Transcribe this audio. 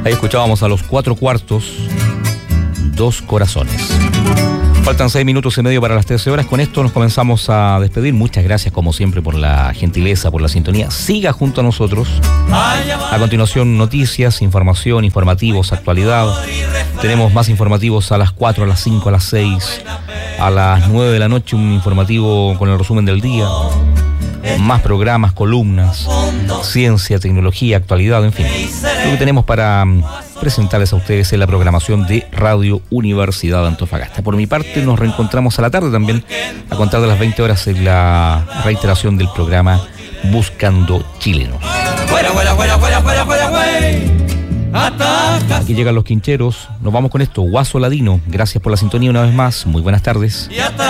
Ahí escuchábamos a Los Cuatro Cuartos, Dos Corazones. Faltan 6 minutos y medio para las 13 horas. Con esto nos comenzamos a despedir. Muchas gracias, como siempre, por la gentileza, por la sintonía. Siga junto a nosotros. A continuación, noticias, información, informativos, actualidad. Tenemos más informativos a las 4, a las 5, a las 6, a las 9 de la noche, un informativo con el resumen del día. Más programas, columnas, ciencia, tecnología, actualidad, en fin. Lo que tenemos para presentarles a ustedes en la programación de Radio Universidad de Antofagasta. Por mi parte, nos reencontramos a la tarde también, a contar de las 20 horas en la reiteración del programa Buscando Chilenos. Aquí llegan los quincheros. Nos vamos con esto. Guaso Ladino, gracias por la sintonía una vez más. Muy buenas tardes.